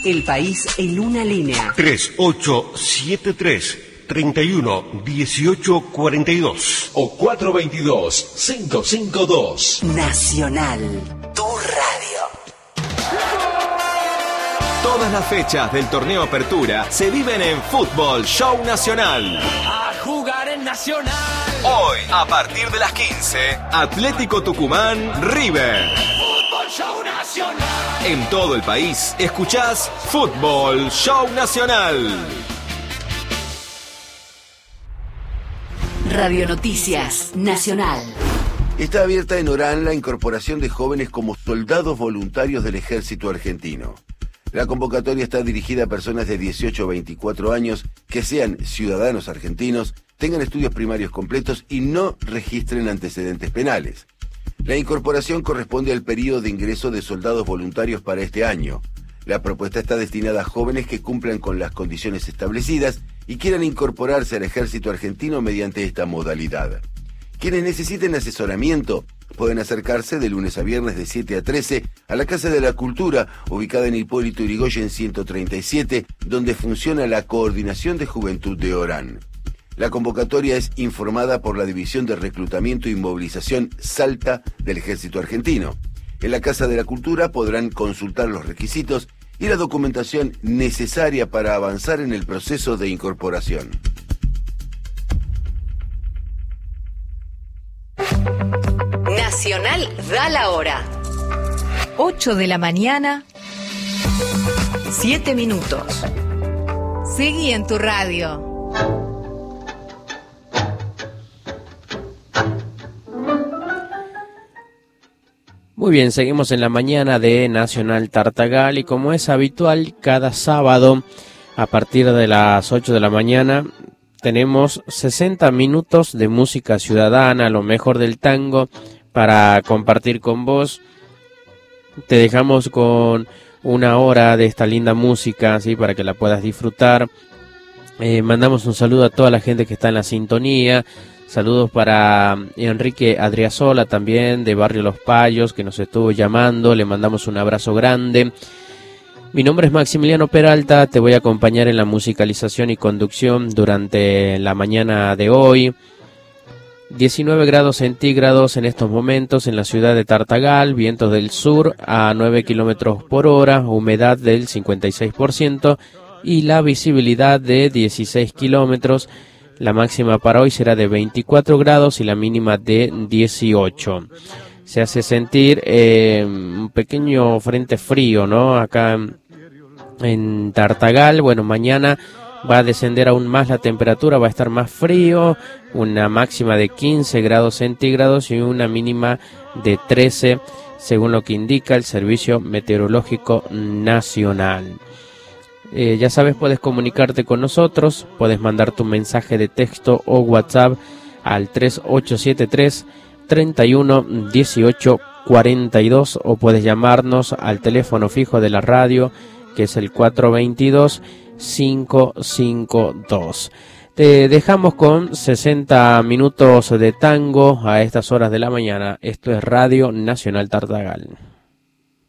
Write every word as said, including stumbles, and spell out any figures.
El país en una línea. tres ocho siete tres, treinta y uno, dieciocho cuarenta y dos o cuatro veintidós, cinco cincuenta y dos. Nacional, tu radio. Todas las fechas del torneo Apertura se viven en Fútbol Show Nacional. A jugar en Nacional. Hoy, a partir de las quince, Atlético Tucumán, River. Fútbol Show Nacional. En todo el país, escuchás Fútbol Show Nacional. Radio Noticias Nacional. Está abierta en Orán la incorporación de jóvenes como soldados voluntarios del ejército argentino. La convocatoria está dirigida a personas de dieciocho a veinticuatro años que sean ciudadanos argentinos, tengan estudios primarios completos y no registren antecedentes penales. La incorporación corresponde al periodo de ingreso de soldados voluntarios para este año. La propuesta está destinada a jóvenes que cumplan con las condiciones establecidas y quieran incorporarse al ejército argentino mediante esta modalidad. Quienes necesiten asesoramiento pueden acercarse de lunes a viernes de siete a trece a la Casa de la Cultura, ubicada en Hipólito Yrigoyen ciento treinta y siete, donde funciona la Coordinación de Juventud de Orán. La convocatoria es informada por la División de Reclutamiento y Movilización Salta del Ejército Argentino. En la Casa de la Cultura podrán consultar los requisitos y la documentación necesaria para avanzar en el proceso de incorporación. Nacional da la hora. ocho de la mañana, siete minutos. Seguí en tu radio. Muy bien, seguimos en la mañana de Nacional Tartagal y como es habitual, cada sábado a partir de las ocho de la mañana tenemos sesenta minutos de música ciudadana, lo mejor del tango para compartir con vos. Te dejamos con una hora de esta linda música, ¿sí? Para que la puedas disfrutar. Eh, mandamos un saludo a toda la gente que está en la sintonía. Saludos para Enrique Adriasola también, de Barrio Los Payos, que nos estuvo llamando. Le mandamos un abrazo grande. Mi nombre es Maximiliano Peralta, te voy a acompañar en la musicalización y conducción durante la mañana de hoy. diecinueve grados centígrados en estos momentos en la ciudad de Tartagal, vientos del sur a nueve kilómetros por hora, humedad del cincuenta y seis por ciento y la visibilidad de dieciséis kilómetros. La máxima para hoy será de veinticuatro grados y la mínima de dieciocho. Se hace sentir eh, un pequeño frente frío, ¿no? Acá en Tartagal. Bueno, mañana va a descender aún más la temperatura, va a estar más frío, una máxima de quince grados centígrados y una mínima de trece, según lo que indica el Servicio Meteorológico Nacional. Eh, ya sabes, puedes comunicarte con nosotros, puedes mandar tu mensaje de texto o WhatsApp al tres ocho siete tres, treinta y uno, dieciocho cuarenta y dos o puedes llamarnos al teléfono fijo de la radio, que es el cuatro veintidós, cinco cincuenta y dos. Te dejamos con sesenta minutos de tango a estas horas de la mañana. Esto es Radio Nacional Tartagal.